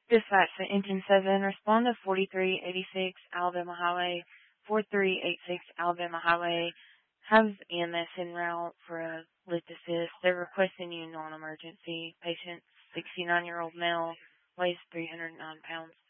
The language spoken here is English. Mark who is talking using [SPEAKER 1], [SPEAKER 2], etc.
[SPEAKER 1] Dispatch to Engine 7, respond to 4386 Alabama Highway, 4386 Alabama Highway. Have EMS en route for a lift assist. They're requesting you non-emergency. Patient, 69-year-old male, weighs 309 pounds.